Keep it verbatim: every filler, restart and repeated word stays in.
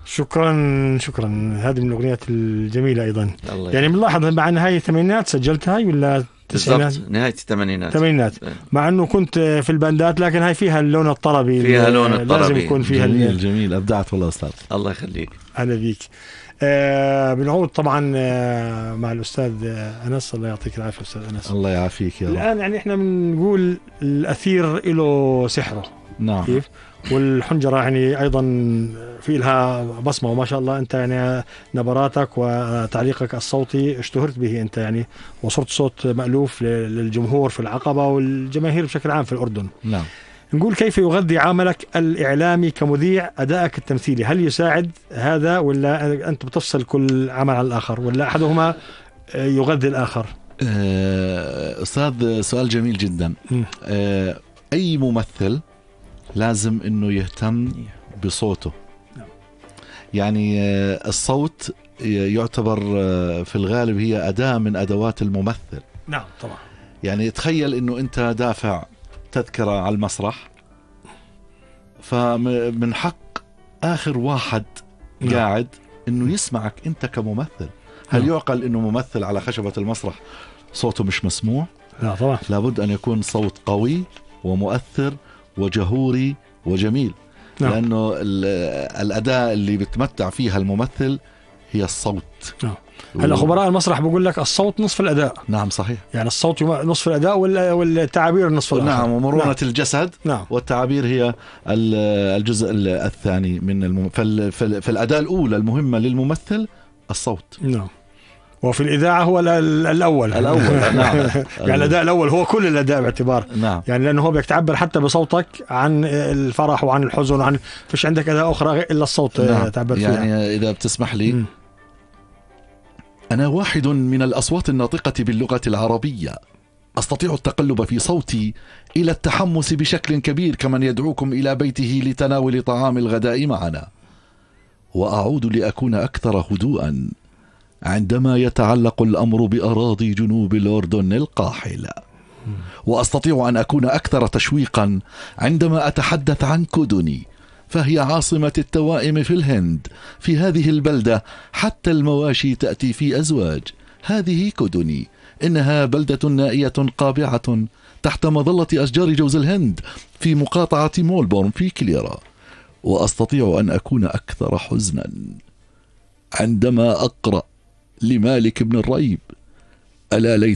شكرا شكرا. هذه من الأغنيات الجميلة أيضا. الله يعني بنلاحظ مع نهاية الثمانينات سجلتها هاي ولا التسعينات؟ نهاية الثمانينات. الثمانينات. مع أنه كنت في الباندات لكن هاي فيها اللون الطربي. فيها لون الطربي. لازم يكون فيها. جميل جميل. أبدعت والله أستاذ. الله يخليك. أهلا بيك. آه بنعود طبعا آه مع الأستاذ أنس. الله يعطيك العافية أستاذ أنس. الله يعافيك يا رب. الآن يعني إحنا بنقول الأثير له سحره. نعم. كيف؟ والحنجرة يعني أيضا في لها بصمة وما شاء الله. أنت يعني نبراتك وتعليقك الصوتي اشتهرت به أنت يعني، وصرت صوت مألوف للجمهور في العقبة والجماهير بشكل عام في الأردن. نعم. نقول كيف يغذي عملك الإعلامي كمذيع أدائك التمثيلي؟ هل يساعد هذا ولا أنت بتفصل كل عمل عن الآخر ولا أحدهما يغذي الآخر؟ أستاذ سؤال جميل جدا. أي ممثل لازم انه يهتم بصوته. يعني الصوت يعتبر في الغالب هي أداة من أدوات الممثل. نعم طبعا. يعني تخيل انه انت دافع تذكرة على المسرح، فمن حق آخر واحد نعم. قاعد انه يسمعك انت كممثل. هل نعم. يعقل انه ممثل على خشبة المسرح صوته مش مسموع؟ لا طبعا. لابد ان يكون صوت قوي ومؤثر وجهوري وجميل. نعم. لأنه الأداة اللي بتمتع فيها الممثل هي الصوت. نعم. هلا خبراء المسرح بقول لك الصوت نصف الأداء. نعم صحيح. يعني الصوت نصف الأداء والتعابير نصف الآخر. نعم. ومرونة نعم. الجسد. نعم. والتعابير هي الجزء الثاني من الم... فالأداة الأولى المهمة للممثل الصوت. نعم. وفي الإذاعة هو الأول الأول نعم. يعني الأداء الأول هو كل الأداء باعتبار نعم. يعني لأنه هو بيتعبر حتى بصوتك عن الفرح وعن الحزن وعن فيش عندك أداء أخرى إلا الصوت. نعم. تعبر فيها. يعني إذا بتسمح لي م. أنا واحد من الأصوات الناطقة باللغة العربية، أستطيع التقلب في صوتي إلى التحمس بشكل كبير كمن يدعوكم إلى بيته لتناول طعام الغداء معنا، وأعود لأكون أكثر هدوءا عندما يتعلق الأمر بأراضي جنوب الأردن القاحلة، وأستطيع أن أكون أكثر تشويقا عندما أتحدث عن كودوني، فهي عاصمة التوائم في الهند. في هذه البلدة حتى المواشي تأتي في أزواج. هذه كودوني، إنها بلدة نائية قابعة تحت مظلة أشجار جوز الهند في مقاطعة مولبورن في كليرا. وأستطيع أن أكون أكثر حزنا عندما أقرأ لمالك بن الريب: ألا ليت